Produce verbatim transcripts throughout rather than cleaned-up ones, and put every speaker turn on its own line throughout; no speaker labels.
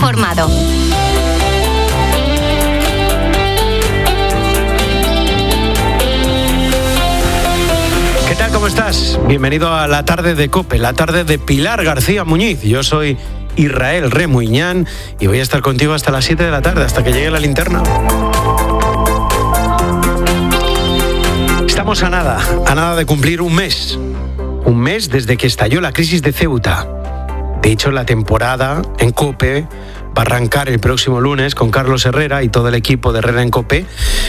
informado.
¿Qué tal? ¿Cómo estás? Bienvenido a la tarde de COPE, la tarde de Pilar García Muñiz. Yo soy Israel Remuñán y voy a estar contigo hasta las siete de la tarde, hasta que llegue la linterna. Estamos a nada, a nada de cumplir un mes. Un mes desde que estalló la crisis de Ceuta. De hecho, la temporada en COPE va a arrancar el próximo lunes con Carlos Herrera y todo el equipo de Herrera en COPE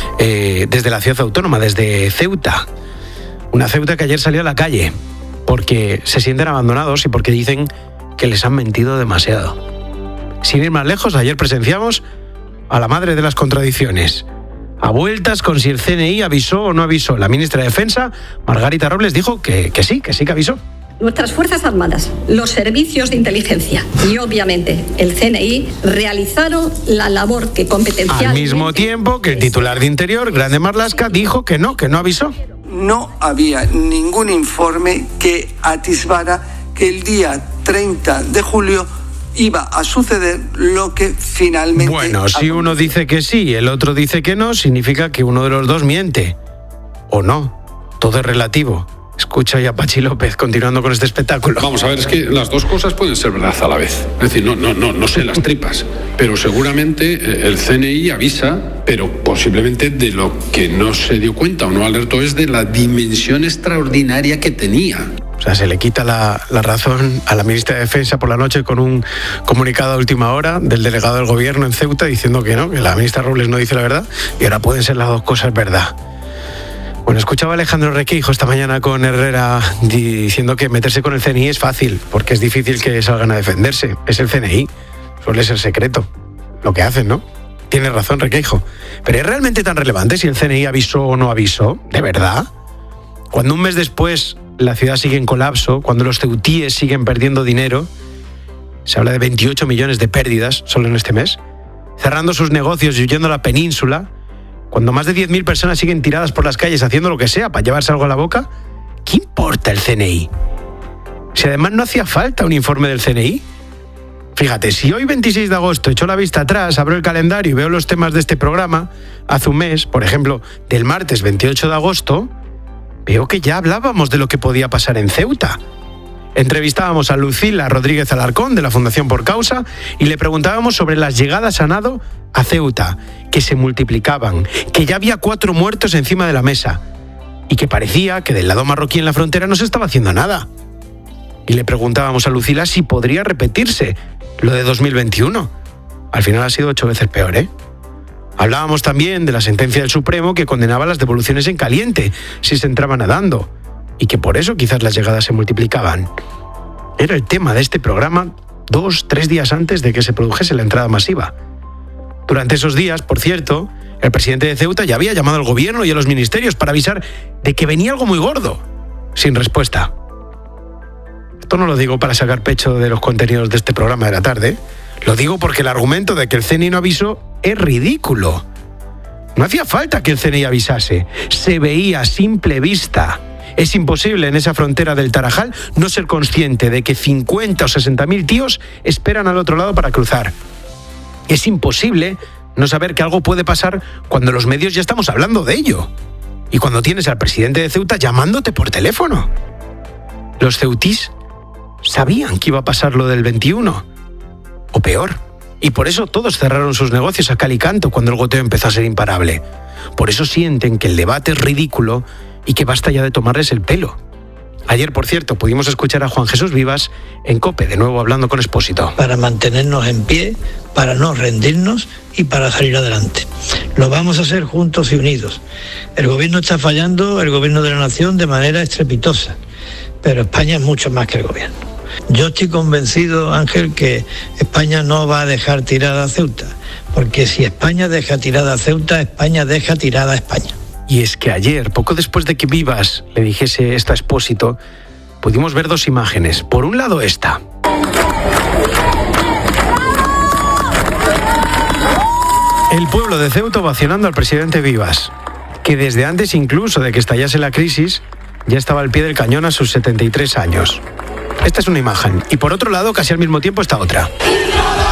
eh, desde la ciudad autónoma, desde Ceuta. Una Ceuta que ayer salió a la calle porque se sienten abandonados y porque dicen que les han mentido demasiado. Sin ir más lejos, ayer presenciamos a la madre de las contradicciones. A vueltas con si el C N I avisó o no avisó. La ministra de Defensa, Margarita Robles, dijo que, que sí, que sí que avisó.
Nuestras Fuerzas Armadas, los servicios de inteligencia y obviamente el C N I realizaron la labor que competencialmente...
Al mismo tiempo que el titular de Interior, Grande Marlaska, dijo que no, que no avisó.
No había ningún informe que atisbara que el día treinta de julio iba a suceder lo que finalmente...
Bueno, si uno dice que sí y el otro dice que no, significa que uno de los dos miente. O no, todo es relativo. Escucha ya a Pachi López continuando con este espectáculo.
Vamos a ver, es que las dos cosas pueden ser verdad a la vez. Es decir, no, no, no, no sé las tripas, pero seguramente el C N I avisa, pero posiblemente de lo que no se dio cuenta o no alertó es de la dimensión extraordinaria que tenía.
O sea, se le quita la, la razón a la ministra de Defensa por la noche con un comunicado a última hora del delegado del gobierno en Ceuta diciendo que no, que la ministra Robles no dice la verdad y ahora pueden ser las dos cosas verdad. Bueno, escuchaba a Alejandro Requeijo esta mañana con Herrera diciendo que meterse con el C N I es fácil, porque es difícil que salgan a defenderse. Es el C N I, suele ser secreto lo que hacen, ¿no? Tiene razón Requeijo. Pero ¿es realmente tan relevante si el C N I avisó o no avisó? ¿De verdad? Cuando un mes después la ciudad sigue en colapso, cuando los ceutíes siguen perdiendo dinero, se habla de veintiocho millones de pérdidas solo en este mes, cerrando sus negocios y huyendo a la península, cuando más de diez mil personas siguen tiradas por las calles haciendo lo que sea para llevarse algo a la boca, ¿qué importa el C N I? Si además no hacía falta un informe del C N I. Fíjate, si hoy veintiséis de agosto echo la vista atrás, abro el calendario y veo los temas de este programa, hace un mes, por ejemplo, del martes veintiocho de agosto, veo que ya hablábamos de lo que podía pasar en Ceuta. Entrevistábamos a Lucila Rodríguez Alarcón de la Fundación Por Causa y le preguntábamos sobre las llegadas a nado a Ceuta, que se multiplicaban, que ya había cuatro muertos encima de la mesa y que parecía que del lado marroquí en la frontera no se estaba haciendo nada. Y le preguntábamos a Lucila si podría repetirse lo de dos mil veintiuno. Al final ha sido ocho veces peor, ¿eh? Hablábamos también de la sentencia del Supremo que condenaba las devoluciones en caliente si se entraba nadando y que por eso quizás las llegadas se multiplicaban. Era el tema de este programa dos, tres días antes de que se produjese la entrada masiva. Durante esos días, por cierto, el presidente de Ceuta ya había llamado al gobierno y a los ministerios para avisar de que venía algo muy gordo, sin respuesta. Esto no lo digo para sacar pecho de los contenidos de este programa de la tarde, lo digo porque el argumento de que el C N I no avisó es ridículo. No hacía falta que el C N I avisase, se veía a simple vista. Es imposible en esa frontera del Tarajal no ser consciente de que cincuenta o sesenta mil tíos esperan al otro lado para cruzar. Es imposible no saber que algo puede pasar cuando los medios ya estamos hablando de ello. Y cuando tienes al presidente de Ceuta llamándote por teléfono. Los ceutís sabían que iba a pasar lo del veintiuno. O peor. Y por eso todos cerraron sus negocios a cal y canto cuando el goteo empezó a ser imparable. Por eso sienten que el debate es ridículo y que basta ya de tomarles el pelo. Ayer, por cierto, pudimos escuchar a Juan Jesús Vivas en COPE, de nuevo hablando con Expósito.
Para mantenernos en pie, para no rendirnos y para salir adelante. Lo vamos a hacer juntos y unidos. El gobierno está fallando, el gobierno de la nación, de manera estrepitosa. Pero España es mucho más que el gobierno. Yo estoy convencido, Ángel, que España no va a dejar tirada a Ceuta. Porque si España deja tirada a Ceuta, España deja tirada a España.
Y es que ayer, poco después de que Vivas le dijese esto a Expósito, pudimos ver dos imágenes. Por un lado esta. El pueblo de Ceuta ovacionando al presidente Vivas, que desde antes incluso de que estallase la crisis, ya estaba al pie del cañón a sus setenta y tres años. Esta es una imagen. Y por otro lado, casi al mismo tiempo, está otra.